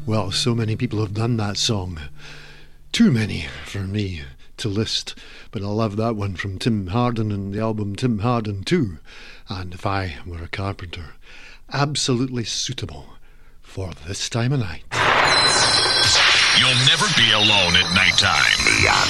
Well, so many people have done that song. Too many for me to list, but I love that one from Tim Hardin and the album Tim Hardin 2. And If I Were a Carpenter, absolutely suitable for this time of night. You'll never be alone at nighttime.